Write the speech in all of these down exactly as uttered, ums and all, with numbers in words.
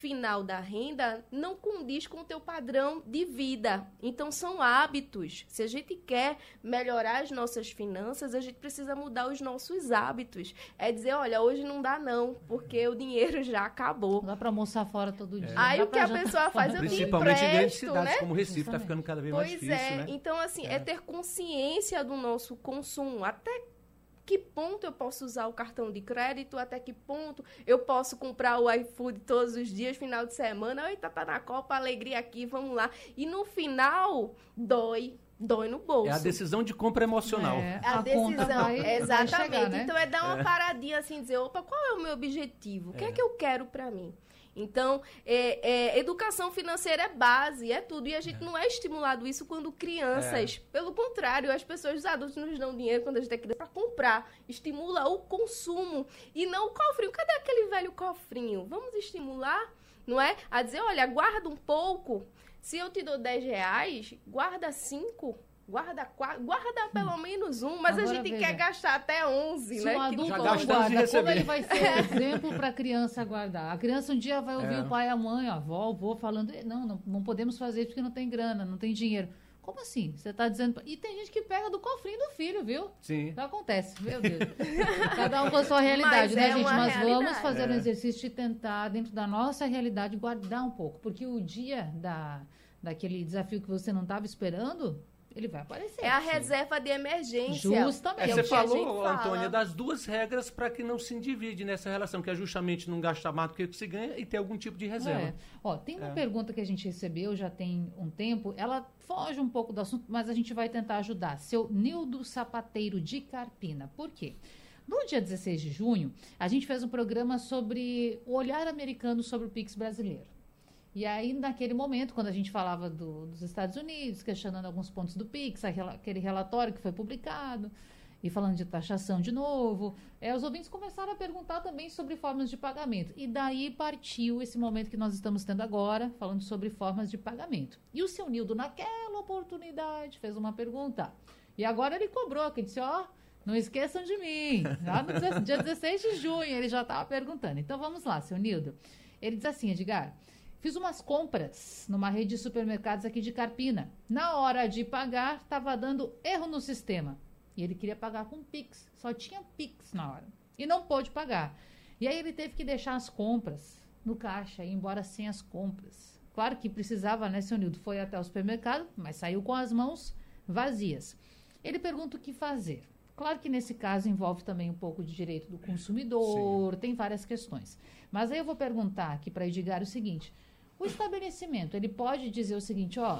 final da renda não condiz com o teu padrão de vida. Então, são hábitos. Se a gente quer melhorar as nossas finanças, a gente precisa mudar os nossos hábitos. É dizer, olha, hoje não dá não, porque o dinheiro já acabou. Não dá para almoçar fora todo dia. É. Aí o que a pessoa faz, eu te Principalmente empresto, em grandes cidades, né? como Recife, está ficando cada vez pois mais difícil, é. né? Então, assim, é. É. é ter consciência do nosso consumo. Até que ponto eu posso usar o cartão de crédito, até que ponto eu posso comprar o iFood todos os dias, final de semana, eita, tá na Copa, alegria aqui, vamos lá. E no final, dói, dói no bolso. É a decisão de compra emocional. É, A, a decisão, conta vai, exatamente. vai chegar, né? Então é dar uma É. paradinha assim, dizer, opa, qual é o meu objetivo? O que é, É. que eu quero para mim? Então, é, é, educação financeira é base, é tudo. E a gente é. não é estimulado isso quando crianças. É. Pelo contrário, as pessoas, os adultos nos dão dinheiro quando a gente é criança para comprar. Estimula o consumo e não o cofrinho. Cadê aquele velho cofrinho? Vamos estimular, não é? A dizer, olha, guarda um pouco. Se eu te dou dez reais, guarda cinco. Guarda quatro, guarda pelo menos um, mas Agora, a gente veja, quer gastar até onze, se né? um adulto já não gastamos guarda, de como receber. ele vai ser exemplo para a criança guardar? A criança um dia vai ouvir É. o pai, a mãe, a avó, o avô falando, não, não, não podemos fazer isso porque não tem grana, não tem dinheiro. Como assim? Você está dizendo... E tem gente que pega do cofrinho do filho, viu? Sim. Isso acontece, meu Deus. Cada um com a sua realidade, Mas né, é gente? uma Mas vamos realidade. fazer um É. exercício de tentar, dentro da nossa realidade, guardar um pouco. Porque o dia da, daquele desafio que você não estava esperando, ele vai aparecer. É a reserva de emergência. Justamente. que É, é você o que a gente falou, fala. Antônia, das duas regras para que não se endivide nessa relação, que é justamente não gastar mais do que se ganha e ter algum tipo de reserva. É. Ó, tem uma É. pergunta que a gente recebeu já tem um tempo, ela foge um pouco do assunto, mas a gente vai tentar ajudar. Seu Nildo Sapateiro de Carpina. Por quê? No dia dezesseis de junho, a gente fez um programa sobre o olhar americano sobre o Pix brasileiro. E aí, naquele momento, quando a gente falava do, dos Estados Unidos, questionando alguns pontos do Pix, aquele relatório que foi publicado, e falando de taxação de novo, é, os ouvintes começaram a perguntar também sobre formas de pagamento. E daí partiu esse momento que nós estamos tendo agora, falando sobre formas de pagamento. E o seu Nildo, naquela oportunidade, fez uma pergunta. E agora ele cobrou, que disse, ó, não esqueçam de mim. Lá no dia dezesseis de junho, ele já estava perguntando. Então, vamos lá, seu Nildo. Ele diz assim, Edgar... Fiz umas compras numa rede de supermercados aqui de Carpina. Na hora de pagar, estava dando erro no sistema. E ele queria pagar com Pix. Só tinha Pix na hora. E não pôde pagar. E aí ele teve que deixar as compras no caixa, ir embora sem as compras. Claro que precisava, né, seu Nildo? Foi até o supermercado, mas saiu com as mãos vazias. Ele pergunta o que fazer. Claro que nesse caso envolve também um pouco de direito do consumidor, Sim. tem várias questões. Mas aí eu vou perguntar aqui para Edgar o seguinte... O estabelecimento, ele pode dizer o seguinte, ó,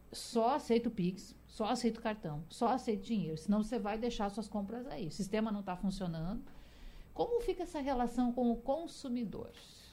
só aceito Pix, só aceito cartão, só aceito dinheiro, senão você vai deixar suas compras aí. O sistema não está funcionando. Como fica essa relação com o consumidor?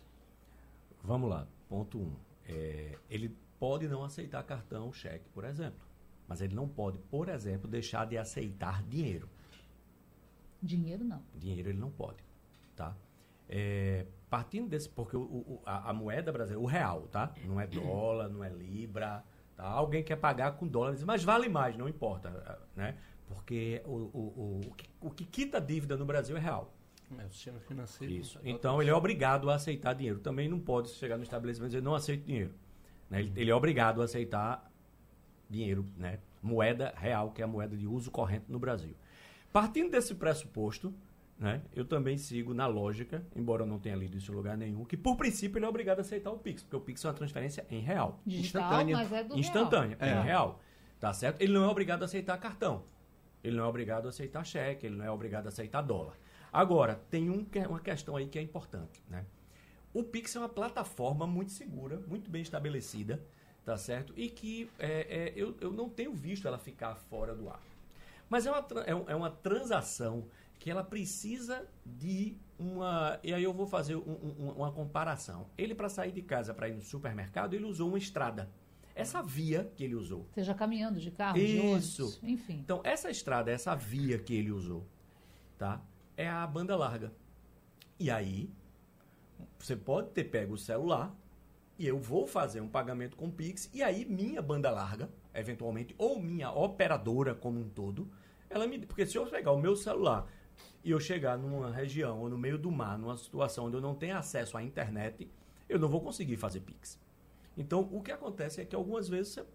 Vamos lá, ponto um. É, ele pode não aceitar cartão, cheque, por exemplo. Mas ele não pode, por exemplo, deixar de aceitar dinheiro. Dinheiro não. Dinheiro ele não pode, tá? É, partindo desse, porque o, o, a, a moeda brasileira, o real, tá? Não é dólar, não é libra, tá? Alguém quer pagar com dólar, diz, mas vale mais, não importa, né? Porque o, o, o, o, que, o que quita dívida no Brasil é real. É o sistema financeiro. Isso. Então ele é obrigado a aceitar dinheiro. Também não pode chegar no estabelecimento e dizer, não aceito dinheiro. Né? Ele, ele é obrigado a aceitar dinheiro, né? Moeda real, que é a moeda de uso corrente no Brasil. Partindo desse pressuposto, né, eu também sigo na lógica, embora eu não tenha lido isso em lugar nenhum, que por princípio ele é obrigado a aceitar o Pix, porque o Pix é uma transferência em real. Digital, instantânea. mas é do Instantânea, real. é. em real. Tá certo? Ele não é obrigado a aceitar cartão. Ele não é obrigado a aceitar cheque, ele não é obrigado a aceitar dólar. Agora, tem um, uma questão aí que é importante, né? O Pix é uma plataforma muito segura, muito bem estabelecida, tá certo? E que é, é, eu, eu não tenho visto ela ficar fora do ar. Mas é uma, é uma transação que ela precisa de uma... E aí eu vou fazer um, um, uma comparação. Ele, para sair de casa, para ir no supermercado, ele usou uma estrada. Essa via que ele usou. Seja caminhando de carro, Isso. de ônibus, enfim. Então, essa estrada, essa via que ele usou, tá? É a banda larga. E aí, você pode ter pego o celular e eu vou fazer um pagamento com Pix e aí minha banda larga, eventualmente, ou minha operadora como um todo, ela me... Porque se eu pegar o meu celular e eu chegar numa região ou no meio do mar, numa situação onde eu não tenho acesso à internet, eu não vou conseguir fazer Pix. Então, o que acontece é que algumas vezes você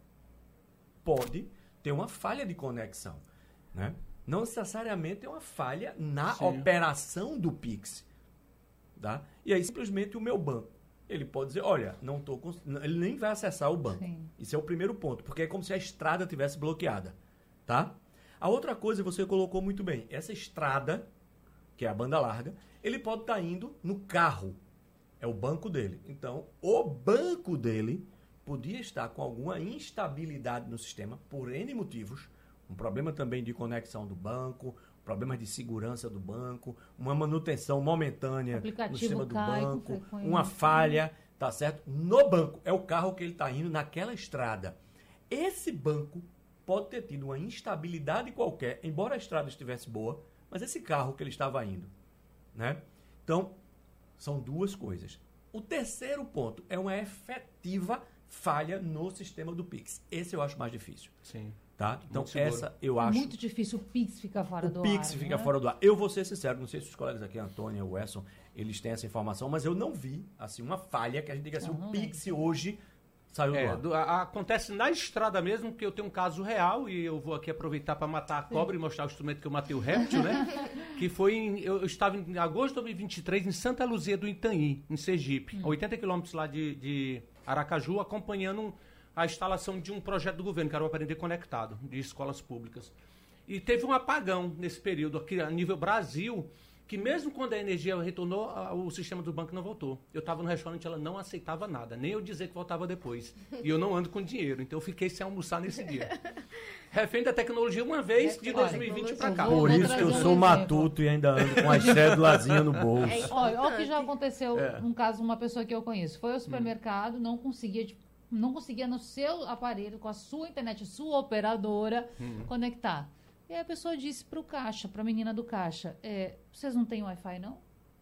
pode ter uma falha de conexão, né? Não necessariamente é uma falha na Sim. operação do Pix, tá? E aí, simplesmente, o meu banco, ele pode dizer, olha, não tô cons... ele nem vai acessar o banco. Sim. Isso é o primeiro ponto, porque é como se a estrada tivesse bloqueada, tá? A outra coisa, você colocou muito bem, essa estrada, que é a banda larga, ele pode estar indo no carro, é o banco dele. Então, o banco dele podia estar com alguma instabilidade no sistema, por N motivos, um problema também de conexão do banco, problemas de segurança do banco, uma manutenção momentânea no sistema do banco, uma falha, tá certo? No banco, é o carro que ele está indo naquela estrada. Esse banco pode ter tido uma instabilidade qualquer, embora a estrada estivesse boa, mas esse carro que ele estava indo, né? Então, são duas coisas. O terceiro ponto é uma efetiva falha no sistema do Pix. Esse eu acho mais difícil. Sim. Tá? Então, essa eu acho... Muito difícil o Pix ficar fora o do Pix ar. O Pix fica né? fora do ar. Eu vou ser sincero, não sei se os colegas aqui, a Antônia, o Wesson, eles têm essa informação, mas eu não vi, assim, uma falha que a gente diga assim, não, o Pix é. hoje saiu é, do ar. Do, a, acontece na estrada mesmo, que eu tenho um caso real, e eu vou aqui aproveitar para matar a cobra Sim. e mostrar o instrumento que eu matei o réptil, né? Que foi, em, eu, eu estava em agosto de dois mil e vinte e três em Santa Luzia do Itanhi, em Sergipe, hum. a oitenta quilômetros lá de, de Aracaju, acompanhando um, a instalação de um projeto do governo, que era o Aprender Conectado, de escolas públicas. E teve um apagão nesse período, aqui a nível Brasil, que mesmo quando a energia retornou, a, o sistema do banco não voltou. Eu estava no restaurante, ela não aceitava nada, nem eu dizer que voltava depois. E eu não ando com dinheiro, então eu fiquei sem almoçar nesse dia. Refém da tecnologia uma vez, de dois mil e vinte para cá. Por isso que eu sou matuto e ainda ando com a cédulazinha no bolso. É olha, olha o que já aconteceu, é. um caso, uma pessoa que eu conheço. Foi ao supermercado, hum. não conseguia... Tipo, não conseguia no seu aparelho, com a sua internet, sua operadora, hum. conectar. E aí a pessoa disse para o caixa, para a menina do caixa, é, vocês não têm Wi-Fi, não?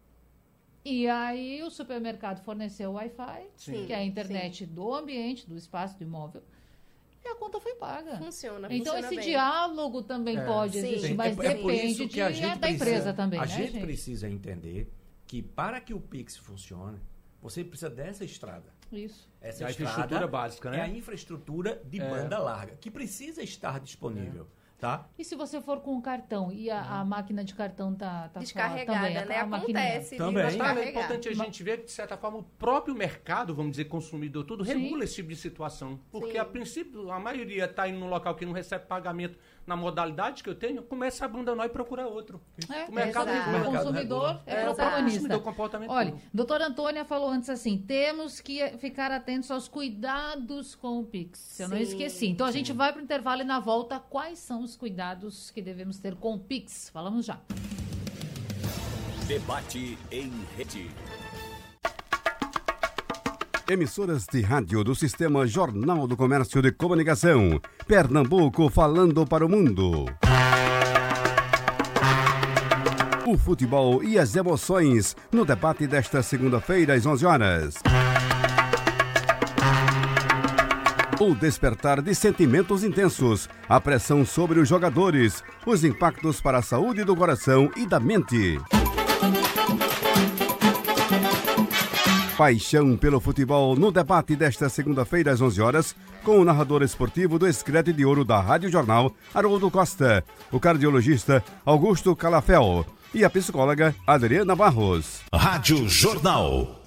E aí o supermercado forneceu o Wi-Fi, sim, que é a internet sim. do ambiente, do espaço, do imóvel, e a conta foi paga. Funciona, Então funciona esse bem. diálogo também é. Sim. pode existir, mas é, é depende de, é da empresa também, A né, gente, gente precisa entender que para que o Pix funcione, você precisa dessa estrada. Isso. Essa é a estrada infraestrutura básica, né? É a infraestrutura de é. banda larga, que precisa estar disponível. É. Tá? E se você for com o cartão e a, a máquina de cartão tá, tá descarregada, também, né? A Acontece. Também. Mas tá, é importante a gente ver que, de certa forma, o próprio mercado, vamos dizer, consumidor, tudo, Sim. regula esse tipo de situação. Porque, Sim. a princípio, a maioria está indo num local que não recebe pagamento na modalidade que eu tenho, começa a abandonar e procurar outro. É, o mercado regula. O consumidor é, é protagonista. O comportamento Olha, a doutora Antônia falou antes assim, temos que ficar atentos aos cuidados com o Pix. Eu Sim. não esqueci. Então, a gente Sim. vai para o intervalo e na volta, quais são os cuidados que devemos ter com o Pix? Falamos já. Debate em rede. Emissoras de rádio do Sistema Jornal do Comércio de Comunicação. Pernambuco falando para o mundo. O futebol e as emoções no debate desta segunda-feira às onze horas. O despertar de sentimentos intensos, a pressão sobre os jogadores, os impactos para a saúde do coração e da mente. Paixão pelo futebol no debate desta segunda-feira às onze horas, com o narrador esportivo do Escrete de Ouro da Rádio Jornal, Haroldo Costa, o cardiologista Augusto Calafel e a psicóloga Adriana Barros. Rádio Jornal.